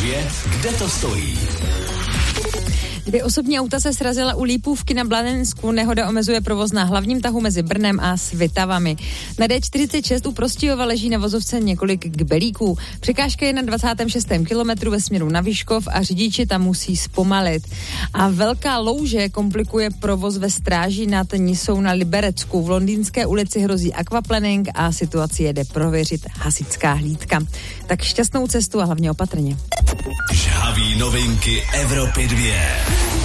2, kde to stojí? 2 osobní auta se srazila u Lípůvky na Blanensku. Nehoda omezuje provoz na hlavním tahu mezi Brnem a Svitavami. Na D46 u Prostějova leží na vozovce několik kbelíků. Překážka je na 26. kilometru ve směru na Vyškov a řidiči tam musí zpomalit. A velká louže komplikuje provoz ve Stráži nad Nisou na Liberecku. V Londýnské ulici hrozí aquaplaning a situaci jede prověřit hasičská hlídka. Tak šťastnou cestu a hlavně opatrně. Žhaví novinky Evropy 2.